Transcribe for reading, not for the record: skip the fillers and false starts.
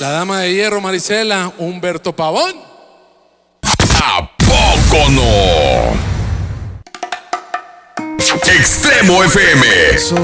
La dama de hierro, Marisela, Humberto Pavón. ¿A poco no? Extremo FM.